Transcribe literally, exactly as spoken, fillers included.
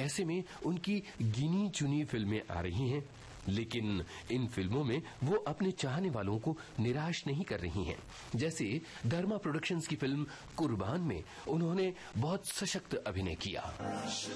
ऐसे में उनकी गिनी चुनी फिल्में आ रही हैं, लेकिन इन फिल्मों में वो अपने चाहने वालों को निराश नहीं कर रही हैं। जैसे धर्मा प्रोडक्शंस की फिल्म कुर्बान में उन्होंने बहुत सशक्त अभिनय किया।